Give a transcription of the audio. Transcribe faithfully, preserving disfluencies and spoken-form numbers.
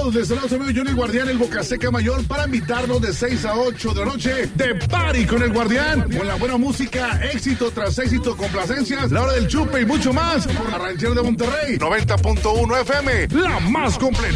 Saludos desde el amigo Johnny Guardián, el Boca Seca Mayor, para invitarnos de seis a ocho de la noche de party con el Guardián, con la buena música, éxito tras éxito, complacencias, la hora del chupe y mucho más, por la ranchera de Monterrey, noventa punto uno F M, la más completa.